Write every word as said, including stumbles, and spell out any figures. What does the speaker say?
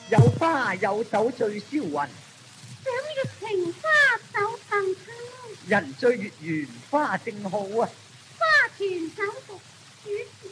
有花有酒醉銷魂， 賞月情花手更香。 人醉月圓花正好啊！ 花團酒